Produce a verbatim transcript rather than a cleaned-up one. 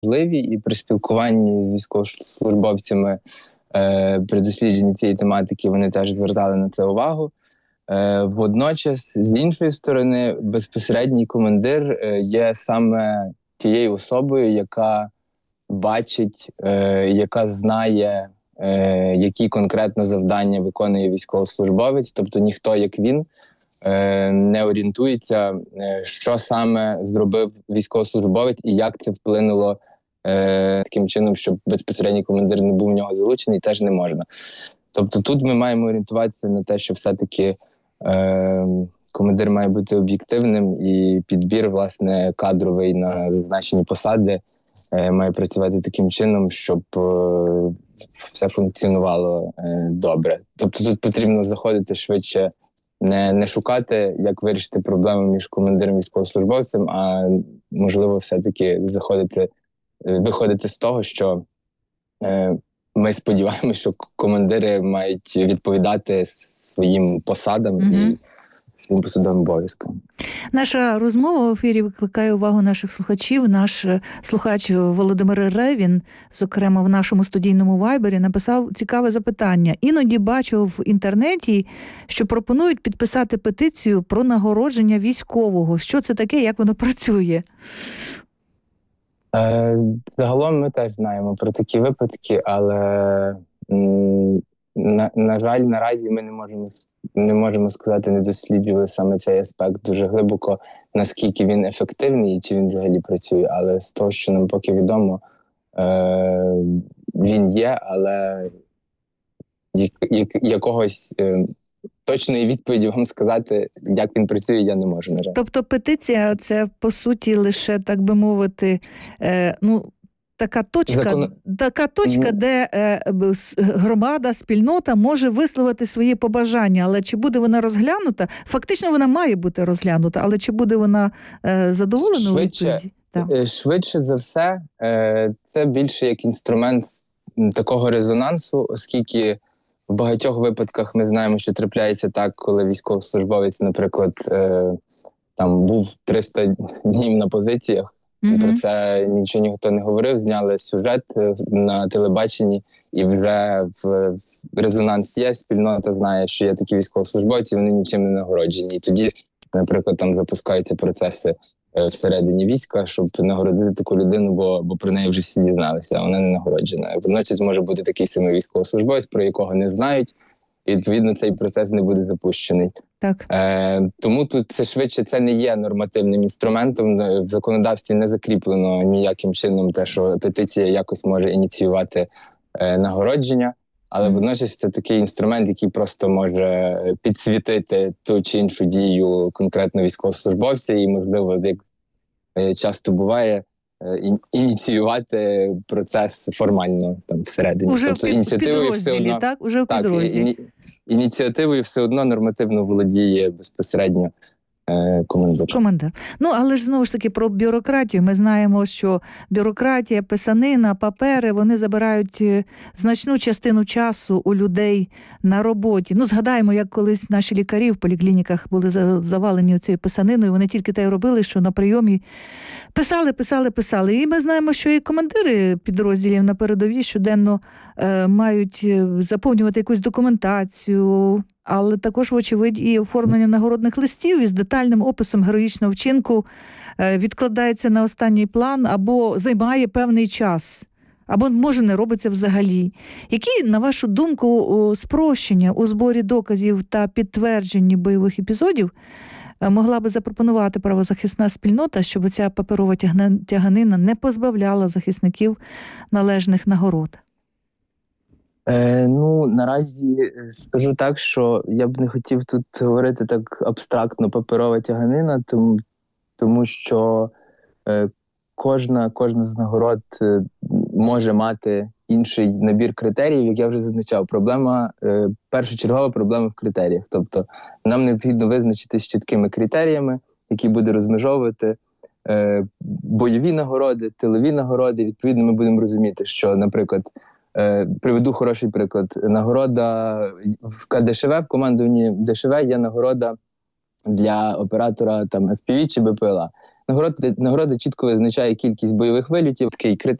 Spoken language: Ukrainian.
важливі, і при спілкуванні з військовослужбовцями е, при дослідженні цієї тематики вони теж звертали на це увагу. Е, водночас, з іншої сторони, безпосередній командир е, є саме тією особою, яка бачить, е, яка знає, е, які конкретно завдання виконує військовослужбовець, тобто ніхто, як він, е, не орієнтується, е, що саме зробив військовослужбовець і як це вплинуло е, таким чином, щоб безпосередній командир не був в нього залучений, теж не можна. Тобто тут ми маємо орієнтуватися на те, що все-таки е, командир має бути об'єктивним, і підбір, власне, кадровий на зазначені посади е, має працювати таким чином, щоб е, все функціонувало е, добре. Тобто тут потрібно заходити швидше, не, не шукати, як вирішити проблему між командиром і військовослужбовцем, а можливо все-таки заходити, е, виходити з того, що е, ми сподіваємося, що командири мають відповідати своїм посадам mm-hmm. і своїм посадовим обов'язкам. Наша розмова в ефірі викликає увагу наших слухачів. Наш слухач Володимир Ревін, зокрема в нашому студійному вайбері, написав цікаве запитання. Іноді бачу в інтернеті, що пропонують підписати петицію про нагородження військового. Що це таке, як воно працює? Е, загалом ми теж знаємо про такі випадки, але м, на, на жаль, наразі ми не можемо, не можемо сказати, не досліджували саме цей аспект дуже глибоко, наскільки він ефективний і чи він взагалі працює. Але з того, що нам поки відомо, е, він є, але як, як, якогось е, точної відповіді вам сказати, як він працює, я не можу, на жаль. Тобто петиція – це, по суті, лише, так би мовити, е, ну, така точка, Закон... така точка, де е, громада, спільнота може висловити свої побажання, але чи буде вона розглянута? Фактично вона має бути розглянута, але чи буде вона е, задоволена у відповіді? Так. Швидше за все, е, це більше як інструмент такого резонансу, оскільки в багатьох випадках ми знаємо, що трапляється так, коли військовослужбовець, наприклад, е, там був триста днів на позиціях, mm-hmm. про це нічого ніхто не говорив, зняли сюжет на телебаченні, і вже в, в резонанс є, спільнота знає, що є такі військовослужбовці, вони нічим не нагороджені. І тоді, наприклад, там запускаються процеси всередині війська, щоб нагородити таку людину, бо, бо про неї вже всі дізналися, а вона не нагороджена. Водночас може бути такий самий військовослужбовець, про якого не знають, і, відповідно, цей процес не буде запущений. Так. Е, тому тут це швидше, це не є нормативним інструментом, в законодавстві не закріплено ніяким чином те, що петиція якось може ініціювати е, нагородження, але mm. водночас це такий інструмент, який просто може підсвітити ту чи іншу дію конкретно військовослужбовця і, можливо, як часто буває, ініціювати процес формально там всередині. Уже тобто в ініціативою все одно так, уже в підрозділі. Так, і, ініціативою все одно нормативно володіє безпосередньо командир. Командир. Ну, але ж знову ж таки про бюрократію. Ми знаємо, що бюрократія, писанина, папери, вони забирають значну частину часу у людей на роботі. Ну, згадаємо, як колись наші лікарі в поліклініках були завалені цією писаниною, вони тільки те й робили, що на прийомі писали, писали, писали. І ми знаємо, що і командири підрозділів на передовій щоденно е, мають заповнювати якусь документацію, але також, вочевидь, і оформлення нагородних листів із детальним описом героїчного вчинку е, відкладається на останній план або займає певний час, або, може, не робиться взагалі. Які, на вашу думку, спрощення у зборі доказів та підтвердженні бойових епізодів могла би запропонувати правозахисна спільнота, щоб ця паперова тяганина не позбавляла захисників належних нагород? Е, ну, наразі скажу так, що я б не хотів тут говорити так абстрактно паперова тяганина, тому, тому що е, кожна, кожна з нагород е, може мати інший набір критеріїв, як я вже зазначав. Проблема, е, першочергова проблема в критеріях. Тобто нам необхідно визначитись чіткими критеріями, які буде розмежовувати е, бойові нагороди, тилові нагороди. Відповідно, ми будемо розуміти, що, наприклад, е, приведу хороший приклад. Нагорода в КДШВ, в командуванні ДШВ є нагорода для оператора там еф пі ві чи БПЛА. Нагорода, нагорода чітко визначає кількість бойових вильотів, такий критерій.